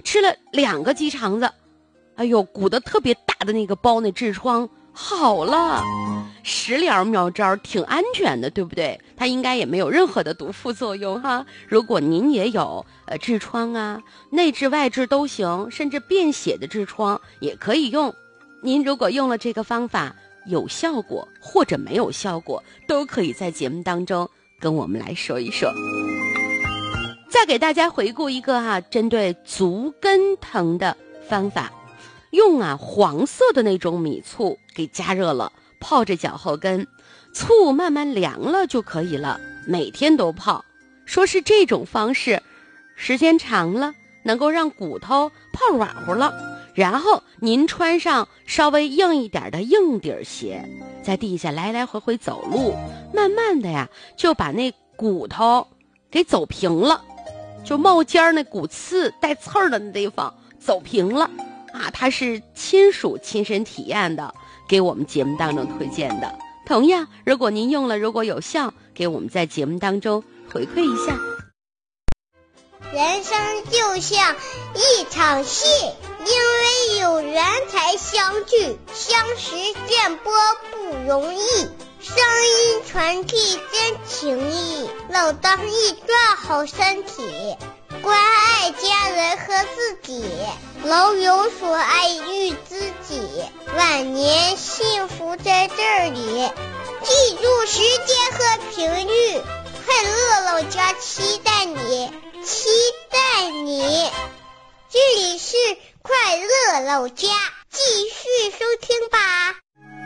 吃了2个鸡肠子，哎呦，鼓得特别大的那个包，那痔疮好了。食疗妙招挺安全的，对不对？它应该也没有任何的毒副作用哈。如果您也有痔疮啊，内痔外痔都行，甚至便血的痔疮也可以用。您如果用了这个方法有效果或者没有效果，都可以在节目当中跟我们来说一说。再给大家回顾一个针对足跟疼的方法，用黄色的那种米醋给加热了，泡着脚后跟，醋慢慢凉了就可以了，每天都泡。说是这种方式时间长了能够让骨头泡软乎了，然后您穿上稍微硬一点的硬底鞋，在地下来来回回走路，慢慢的就把那骨头给走平了，就冒尖那骨刺带刺儿的那地方走平了它是亲属亲身体验的，给我们节目当中推荐的。同样，如果您用了，如果有效，给我们在节目当中回馈一下。 人生就像一场戏，因为有缘才相聚，相识见播不容易，声音传递真情谊，老当益壮好身体，关爱家人和自己，老有所爱育知己，晚年幸福在这里。记住时间和频率，快乐老家期待你，期待你。这里是快乐老家，继续收听吧。